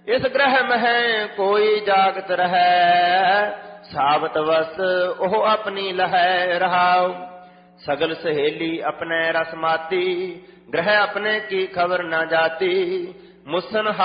इस ग्रह में कोई जागत रहे, सावत वस ओह अपनी लहै रहाओ। सगल सहेली अपने रस माती, ग्रह अपने की खबर न जाती। मुसन